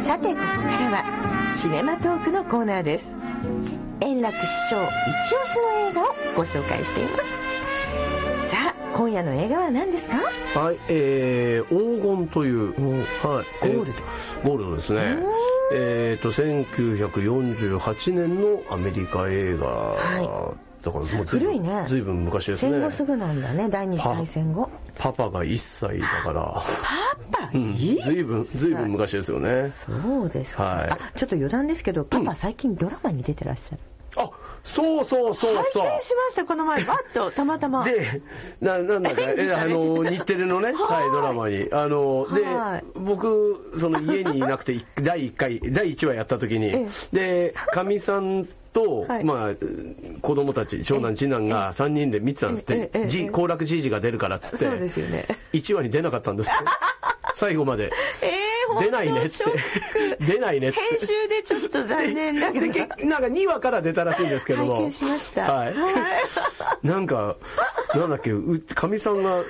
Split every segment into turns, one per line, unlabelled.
さてここからはシネマトークのコーナーです。円楽師匠一押しの映画をご紹介しています。さあ今夜の映画は何ですか？
はい、黄金という、はい、ゴールドですね。1948年のアメリカ映画、はい、だからもう
古いね。
ずいぶん昔ですね。
戦後すぐなんだね、第二次大戦後。
パパが1歳だから
パパ、
ずいぶん昔ですよね。
そうですか、はい、ちょっと余談ですけど、パパ最近ドラマに出てらっしゃる。
あ、そう拝見し
ましたこの前バッとたまたま
でなんだか日テレのね、はい、ドラマにで、僕その家にいなくて第1話やった時にでかみさんと、はい、まあ子供たち長男次男が3人で見てたんですって。行楽じいじが出るからっつって、そうですよね、1話に出なかったんですって最後まで出ないねっつって出ないねっつって
編集でちょっと残念だけど
なんか2話から出たらしいんですけども、
拝見しました、はい、
なんだっけ、かみさんが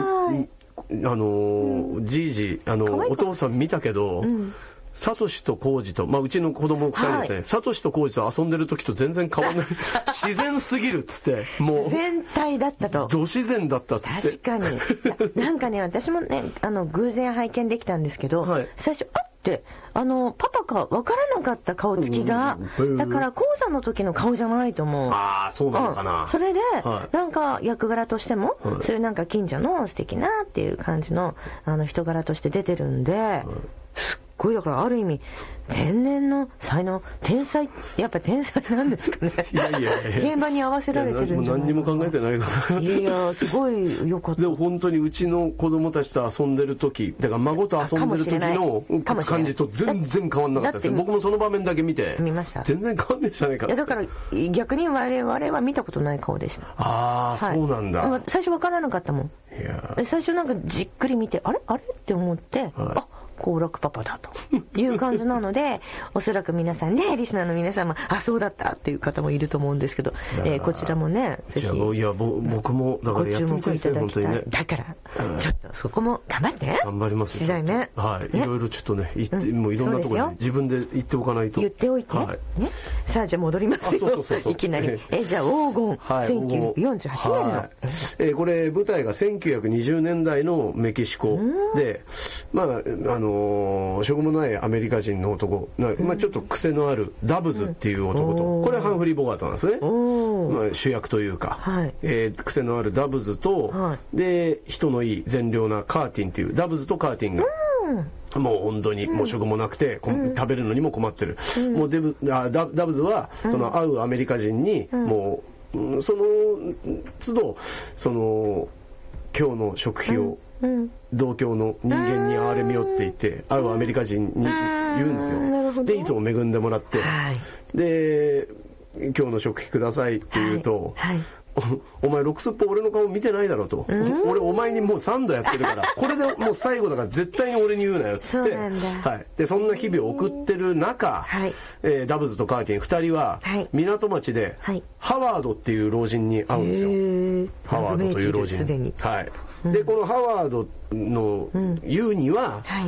じいじお父さん見たけど、サトシとコウジと、まあうちの子供2人ですね、サトシとコウジと遊んでる時と全然変わんない自然すぎるっつって、もう
自然体だったと、
ど自然だったっつって。
確かになんかね、私もね偶然拝見できたんですけど、はい、最初ってパパか分からなかった顔つきが、だから高座の時の顔じゃないと思う。
ああ、そうなのかな。
それで、はい、なんか役柄としても、はい、そういうなんか近所の素敵なっていう感じの人柄として出てるんで、はい、すっごいだからある意味天然の才能、天才、やっぱ天才なんですかね。いや現場に合わせられてるんじゃないかな。
何にも考えてないから
いやすごいよかった。
でも本当にうちの子供たちと遊んでる時、だから孫と遊んでる時の感じと全然変わんなかったです。僕もその場面だけ見ました。全然変わんないじゃないか。
だから逆に我々は見たことない顔でした。
ああ、はい、そうなんだ。
最初分からなかったもん。いや最初なんかじっくり見てあれって思って、はい、幸楽パパだという感じなのでおそらく皆さんね、リスナーの皆さんもそうだったっていう方もいると思うんですけど、こちらもねぜひ
僕もだからやってみたいですね、本当にね。
だからちょっとそこも頑張って。
頑張りますよ。
次第ね、
はい、いろいろちょっとねもういろんなところで自分で言っておかないと。
言っておいて、はい、ね。さあじゃあ戻りますよ。いきなりじゃあ黄金、はい、1948年の、
これ舞台が1920年代のメキシコで、まあしょうもないアメリカ人の男、まあ、ちょっと癖のあるダブズっていう男と、これはハンフリー・ボガートなんですね、まあ、主役というか、はい、癖のあるダブズと、はい、で人のいい善良なカーティンっていうダブズとカーティンが、もう本当にもう職もなくて、食べるのにも困ってる、もうダブズはその会うアメリカ人にもう、その都度その今日の食費を、同郷の人間に憐れみよって言って会うアメリカ人に言うんですよ。でいつも恵んでもらって、はい、で今日の食費くださいって言うと、はいはい、お前6すっぽ俺の顔見てないだろうと、俺お前にもう3度やってるからこれでもう最後だから絶対に俺に言うなよっつって、はい、でそんな日々を送ってる中、はい、ダブズとカーティン2人は港町でハワードっていう老人に会うんですよ。ハワードという老人、はい、でこのハワードの言うには、はい、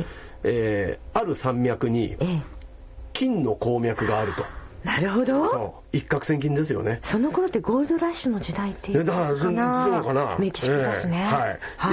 ある山脈に金の鉱脈があると。
なるほど。
そう一攫千金ですよね。
その頃ってゴールドラッシュの時代っていう
だからそうかな。
メキシコだしね、
はい、